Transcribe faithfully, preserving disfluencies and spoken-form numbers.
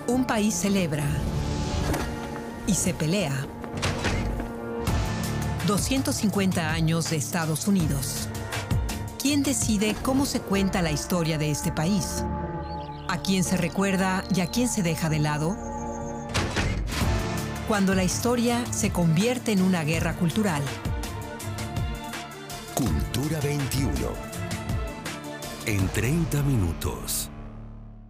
Un país celebra y se pelea. doscientos cincuenta años de Estados Unidos. ¿Quién decide cómo se cuenta la historia de este país? ¿A quién se recuerda y a quién se deja de lado? Cuando la historia se convierte en una guerra cultural. Cultura veintiuno. En treinta minutos.